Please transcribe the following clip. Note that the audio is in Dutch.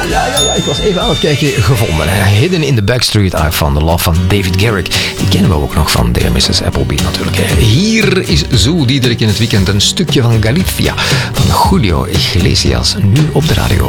ja, ik was even aan het kijken, gevonden. Hidden in the Backstreet van The Love van David Garrick. Die kennen we ook nog van Dear Mrs. Appleby natuurlijk. Hier is Zo Diederik in het weekend een stukje van Galicia van Julio Iglesias, nu op de radio.